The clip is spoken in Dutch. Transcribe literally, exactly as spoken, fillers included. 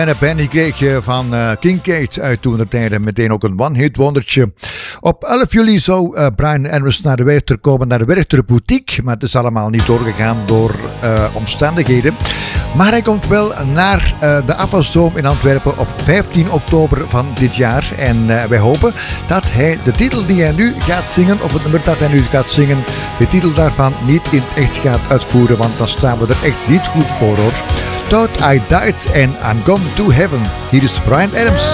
En een Benny kreeg je van uh, King Kate uit toen de tijden meteen ook een one-hit wondertje. Op elf juli zou uh, Bryan Adams naar de Werchter komen, naar de Werchter Boutique. Maar het is allemaal niet doorgegaan door uh, omstandigheden. Maar hij komt wel naar uh, de Appelzoom in Antwerpen op vijftien oktober van dit jaar. En uh, wij hopen dat hij de titel die hij nu gaat zingen, of het nummer dat hij nu gaat zingen, de titel daarvan niet in het echt gaat uitvoeren. Want dan staan we er echt niet goed voor, hoor. Thought I Died and I'm Gone to Heaven. Hier is Bryan Adams.